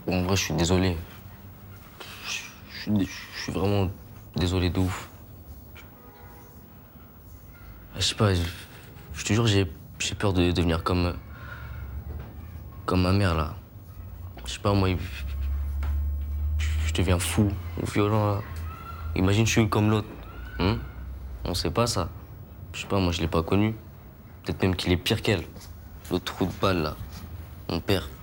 En vrai, je suis désolé. Je suis vraiment désolé de ouf. Je sais pas, je te jure, j'ai peur de devenir comme ma mère, là. Je sais pas, moi, je deviens fou ou violent, là. Imagine, je suis comme l'autre. On sait pas ça. Je sais pas, moi, je l'ai pas connu. Peut-être même qu'il est pire qu'elle. L'autre trou de balle, là. Mon père.